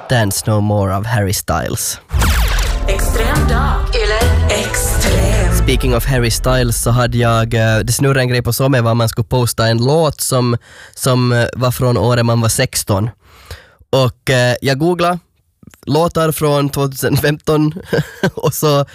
Dance No More av Harry Styles. Extrem dag eller extrem. Speaking of Harry Styles så hade jag, det snurrade en grej på som var man skulle posta en låt som var från året man var 16. Och jag googlade låtar från 2015 och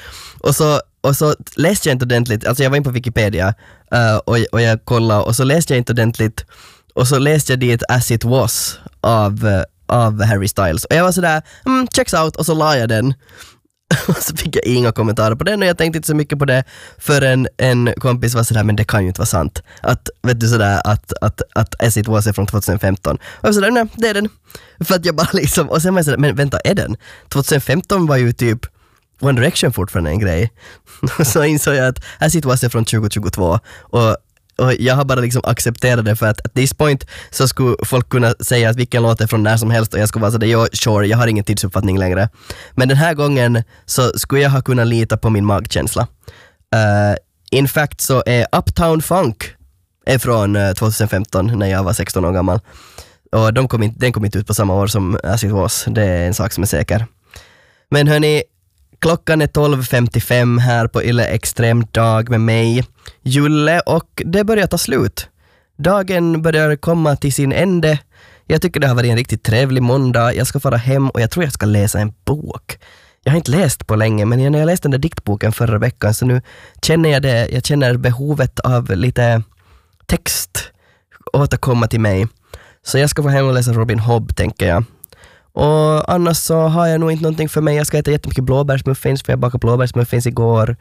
så läste jag inte ordentligt, alltså jag var in på Wikipedia och jag kollade och så läste jag inte ordentligt och så läste jag dit As It Was av Harry Styles och jag var sådär, checks out, och så la jag den och så fick jag inga kommentarer på den och jag tänkte inte så mycket på det förrän en kompis var sådär, men det kan ju inte vara sant att, vet du, sådär att As It Was är från 2015 och jag var sådär, nej det är den, för att jag bara liksom, och sen var jag sådär, men vänta, är den? 2015 var ju typ One Direction fortfarande en grej. Så insåg jag att As It Was är från 2022 och jag har bara liksom accepterat det för att at this point så skulle folk kunna säga att vilken låt är från när som helst och jag skulle vara sådär, sure, jag har ingen tidsuppfattning längre. Men den här gången så skulle jag ha kunnat lita på min magkänsla. In fact så är Uptown Funk är från 2015 när jag var 16 år gammal. Och den kom inte ut på samma år som As It Was, det är en sak som är säker. Men hörni, klockan är 12.55 här på Yle Extrem dag med mig, Julle, och det börjar ta slut. Dagen börjar komma till sin ände. Jag tycker det har varit en riktigt trevlig måndag. Jag ska fara hem och jag tror jag ska läsa en bok. Jag har inte läst på länge, men när jag läste den där diktboken förra veckan så nu känner jag det. Jag känner behovet av lite text återkomma till mig. Så jag ska få hem och läsa Robin Hobb, tänker jag. Och annars så har jag nog inte någonting för mig. Jag ska äta jättemycket blåbärsmuffins för jag bakade blåbärsmuffins igår.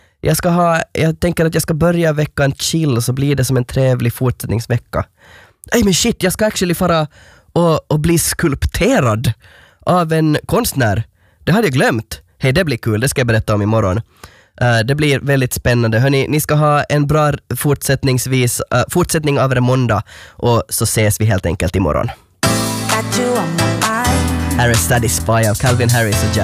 Jag tänker att jag ska börja veckan chill så blir det som en trevlig fortsättningsvecka. Nej men shit, jag ska actually fara och bli skulpterad av en konstnär. Det hade jag glömt. Hej, det blir kul, det ska jag berätta om imorgon. Det blir väldigt spännande. Hörni, ni ska ha en bra fortsättning av er måndag och så ses vi helt enkelt imorgon. Här är Satisfy av Calvin Harris och Jazz.